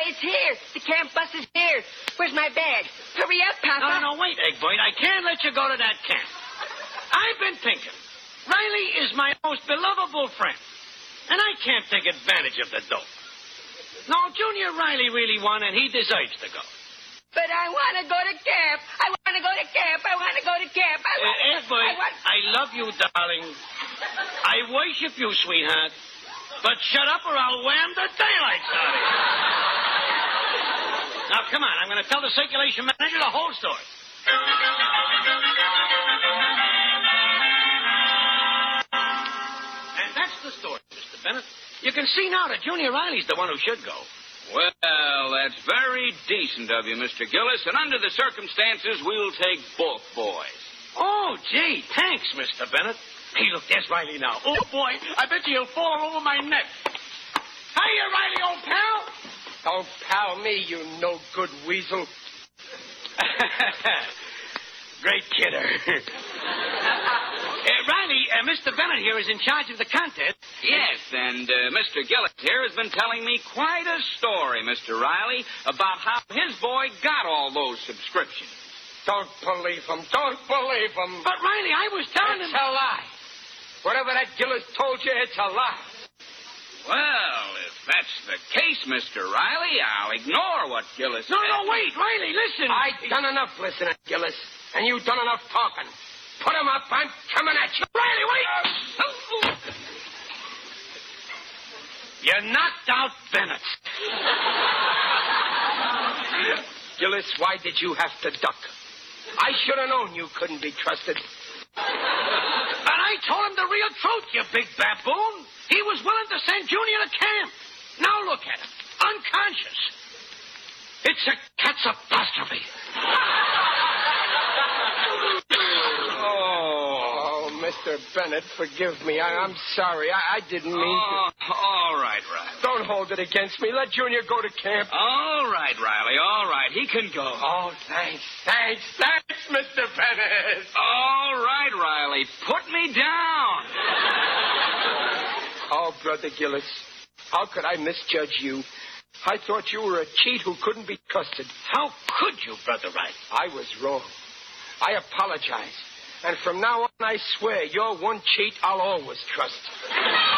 it's here. The camp bus is here. Where's my bag? Hurry up, Papa. No, wait, Eggboy. I can't let you go to that camp. I've been thinking. Riley is my most belovable friend. And I can't take advantage of the dope. No, Junior Riley really won, and he deserves to go. But I want to go to camp. I want to go to camp. I want to go to camp. Eggboy, I love you, darling. I worship you, sweetheart. But shut up or I'll wham the daylights out of you. Now, come on. I'm going to tell the circulation manager the whole story. And that's the story, Mr. Bennett. You can see now that Junior Riley's the one who should go. Well, that's very decent of you, Mr. Gillis, and under the circumstances, we'll take both boys. Oh, gee, thanks, Mr. Bennett. Hey, look, there's Riley now. Oh, boy, I bet you he'll fall over my neck. Hiya, Riley, old pal. Don't pal me, you no-good weasel. Great kidder. Riley, Mr. Bennett here is in charge of the contest. Yes, and Mr. Gillis here has been telling me quite a story, Mr. Riley, about how his boy got all those subscriptions. Don't believe him. Don't believe him. But, Riley, I was telling him... It's a lie. Whatever that Gillis told you, it's a lie. Well, if that's the case, Mr. Riley, I'll ignore what Gillis said. No, wait, Riley, listen. I've done enough listening, Gillis, and you've done enough talking. Put him up. I'm coming at you. Riley, wait. You knocked out Bennett. Gillis, why did you have to duck? I should have known you couldn't be trusted. And I told him the real truth, you big baboon. He was willing to send Junior to camp. Now look at him. Unconscious. It's a cat's apostrophe. Oh, Mr. Bennett, forgive me. I'm sorry. I didn't mean to. All right, Riley. Don't hold it against me. Let Junior go to camp. All right, Riley, all right. He can go. Oh, thanks, Mr. Bennett. All right, Riley. Put me down. Oh, Brother Gillis, how could I misjudge you? I thought you were a cheat who couldn't be trusted. How could you, Brother Riley? I was wrong. I apologize. And from now on, I swear, you're one cheat I'll always trust.